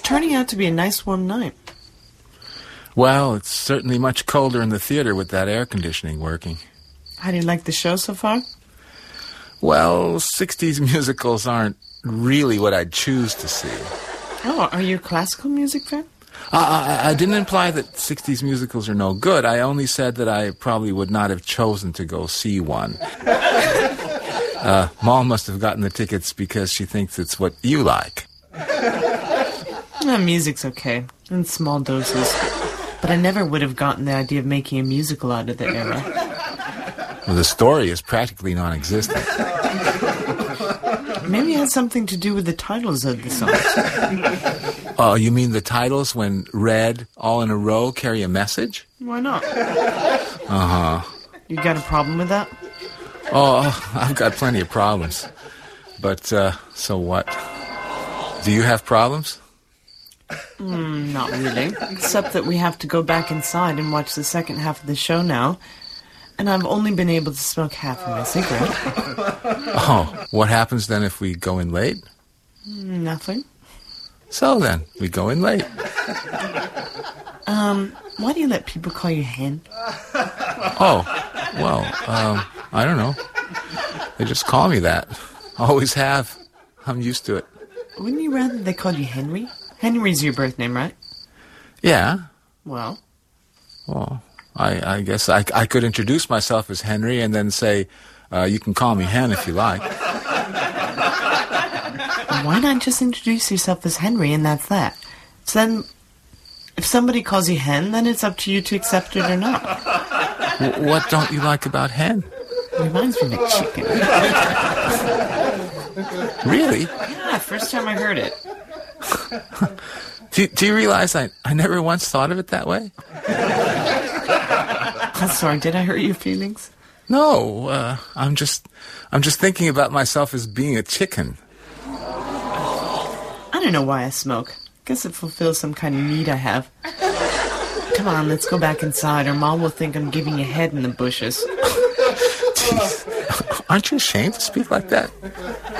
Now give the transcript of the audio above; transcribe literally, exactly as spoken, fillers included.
turning out to be a nice warm night. Well, it's certainly much colder in the theater with that air conditioning working. How do you like the show so far? Well, sixties musicals aren't really what I'd choose to see. Oh, are you a classical music fan? Uh, I, I didn't imply that sixties musicals are no good. I only said that I probably would not have chosen to go see one. Uh, Moll must have gotten the tickets because she thinks it's what you like. Uh, music's okay, in small doses. But I never would have gotten the idea of making a musical out of the era. Well, the story is practically non-existent. Maybe it has something to do with the titles of the songs. Oh, you mean the titles when read all in a row carry a message? Why not? Uh-huh. You got a problem with that? Oh, I've got plenty of problems. But, uh, so what? Do you have problems? Mm, not really. Except that we have to go back inside and watch the second half of the show now. And I've only been able to smoke half of my cigarette. Oh, what happens then if we go in late? Nothing. So then, we go in late. Um, why do you let people call you Hen? Oh, well, um, I don't know. They just call me that. Always have. I'm used to it. Wouldn't you rather they called you Henry? Henry's your birth name, right? Yeah. Well? Well, I, I guess I, I could introduce myself as Henry and then say, uh, you can call me Hen if you like. Why not just introduce yourself as Henry and that's that? So then, if somebody calls you Hen, then it's up to you to accept it or not. W- what don't you like about Hen? It reminds me of a chicken. Really? Yeah, first time I heard it. do, do you realize I, I never once thought of it that way? I'm sorry, did I hurt your feelings? No, uh, I'm just I'm just thinking about myself as being a chicken. I don't know why I smoke. Guess it fulfills some kind of need I have. Come on, let's go back inside, or Mom will think I'm giving you head in the bushes. Jeez, aren't you ashamed to speak like that?